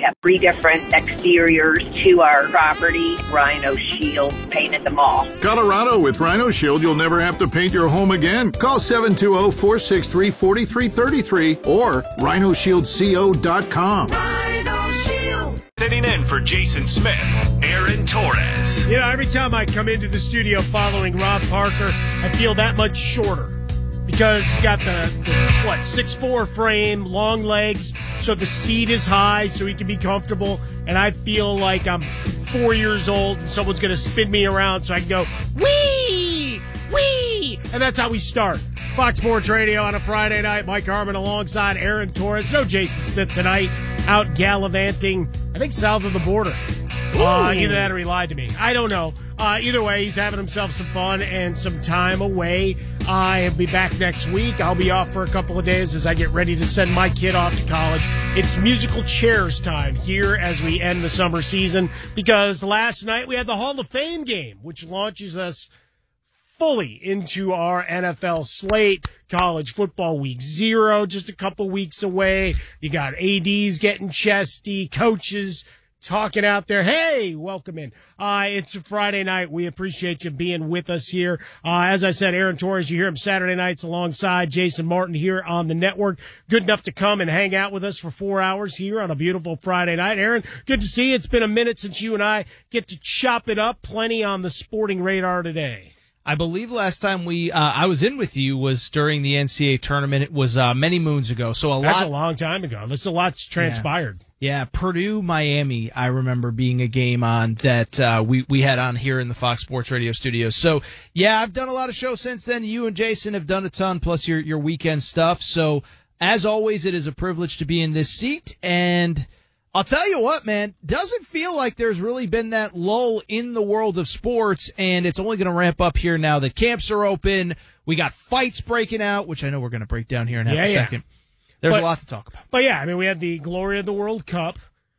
have 3 different exteriors to our property. Rhino Shield painted them all. Colorado, with Rhino Shield, you'll never have to paint your home again. Call 720-463-4333 or rhinoshieldco.com. Rhino Shield. Sitting in for Jason Smith, Aaron Torres. You know, every time I come into the studio following Rob Parker, I feel that much shorter. Because he's got the 6'4" frame, long legs, so the seat is high so he can be comfortable. And I feel like I'm 4 years old and someone's going to spin me around so I can go, wee, wee. And that's how we start. Fox Sports Radio on a Friday night. Mike Harmon alongside Aaron Torres. No Jason Smith tonight. Out gallivanting, I think, south of the border. Either that or he lied to me. I don't know. Either way, he's having himself some fun and some time away. I'll be back next week. I'll be off for a couple of days as I get ready to send my kid off to college. It's musical chairs time here as we end the summer season, because last night we had the Hall of Fame game, which launches us fully into our NFL slate. College football week 0, just a couple weeks away. You got ADs getting chesty, coaches talking out there. Hey, welcome in. It's a Friday night. We appreciate you being with us here. As I said, Aaron Torres, you hear him Saturday nights alongside Jason Martin here on the network. Good enough to come and hang out with us for 4 hours here on a beautiful Friday night. Aaron, good to see you. It's been a minute since you and I get to chop it up. Plenty on the sporting radar today. I believe last time I was in with you was during the NCAA tournament. It was many moons ago. So That's a long time ago. There's a lot's transpired. Yeah, Purdue, Miami, I remember being a game on that we had on here in the Fox Sports Radio studios. So, yeah, I've done a lot of shows since then. You and Jason have done a ton, plus your weekend stuff. So, as always, it is a privilege to be in this seat. And I'll tell you what, man, doesn't feel like there's really been that lull in the world of sports, and it's only going to ramp up here now that camps are open. We got fights breaking out, which I know we're going to break down here in a second. There's a lot to talk about. But, yeah, I mean, we had the glory of the World Cup,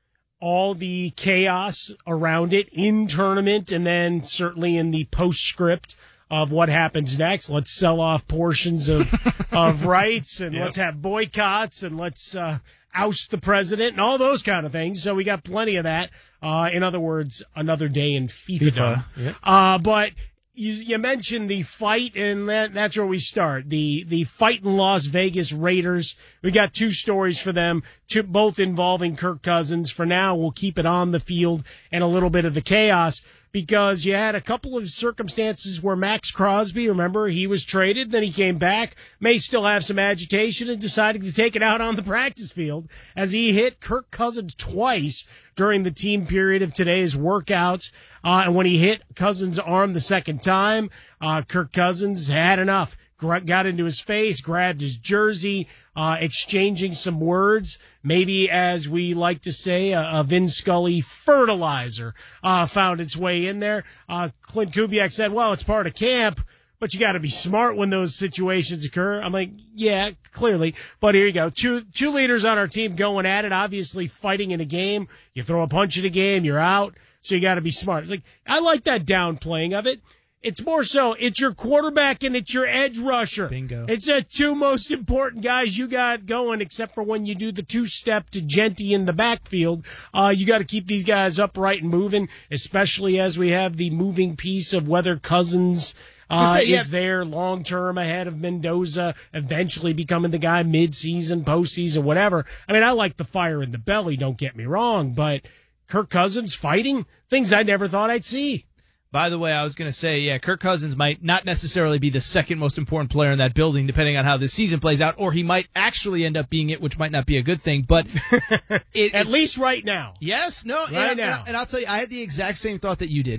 all the chaos around it in tournament, and then certainly in the postscript of what happens next. Let's sell off portions of rights, and let's have boycotts, and let's oust the president, and all those kind of things. So we got plenty of that. In other words, another day in FIFA. Yeah. But you mentioned the fight, and that's where we start. The fight in Las Vegas Raiders. We got 2 stories for them, both involving Kirk Cousins. For now, we'll keep it on the field and a little bit of the chaos, because you had a couple of circumstances where Max Crosby, remember, he was traded, then he came back, may still have some agitation, and decided to take it out on the practice field as he hit Kirk Cousins twice during the team period of today's workouts. And when he hit Cousins' arm the second time, Kirk Cousins had enough. Got into his face, grabbed his jersey, exchanging some words. Maybe, as we like to say, a Vin Scully fertilizer found its way in there. Clint Kubiak said, well, it's part of camp, but you got to be smart when those situations occur. I'm like, yeah, clearly. But here you go. Two leaders on our team going at it, obviously fighting in a game. You throw a punch in a game, you're out. So you got to be smart. It's like, I like that downplaying of it. It's more so, it's your quarterback and it's your edge rusher. Bingo. It's the 2 most important guys you got going, except for when you do the 2-step to Genty in the backfield. You got to keep these guys upright and moving, especially as we have the moving piece of whether Cousins is there long-term ahead of Mendoza, eventually becoming the guy mid-season, postseason, whatever. I mean, I like the fire in the belly, don't get me wrong, but Kirk Cousins fighting, things I never thought I'd see. By the way, I was going to say, yeah, Kirk Cousins might not necessarily be the second most important player in that building, depending on how this season plays out, or he might actually end up being it, which might not be a good thing. But at least right now. Yes, no, right now. And I'll tell you, I had the exact same thought that you did.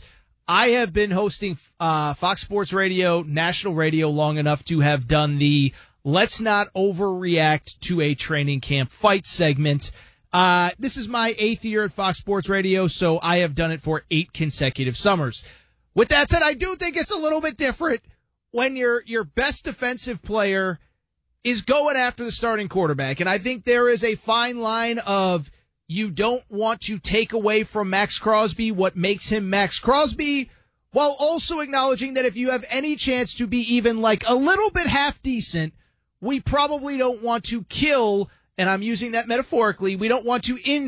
I have been hosting Fox Sports Radio, national radio, long enough to have done the let's not overreact to a training camp fight segment. This is my 8th year at Fox Sports Radio, so I have done it for 8 consecutive summers. With that said, I do think it's a little bit different when your best defensive player is going after the starting quarterback. And I think there is a fine line of you don't want to take away from Max Crosby what makes him Max Crosby, while also acknowledging that if you have any chance to be even like a little bit half decent, we probably don't want to kill, and I'm using that metaphorically, we don't want to